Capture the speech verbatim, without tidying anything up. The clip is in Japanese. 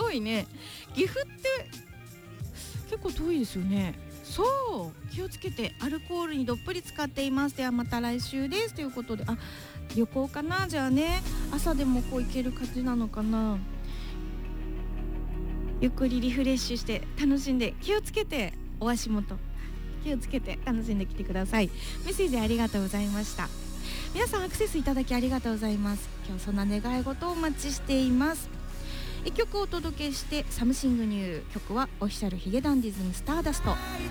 ごいね。岐阜って結構遠いですよね。そう気をつけて、アルコールにどっぷり使っています。ではまた来週ですということで、あ、旅行かな。じゃあね、朝でもこう行ける感じなのかな。ゆっくりリフレッシュして楽しんで、気をつけて、お足元気をつけて楽しんできてください。メッセージありがとうございました。皆さんアクセスいただきありがとうございます。今日そんな願い事をお待ちしています。一曲お届けして、サムシングニュー曲はオフィシャルヒゲダンディズムスターダスト。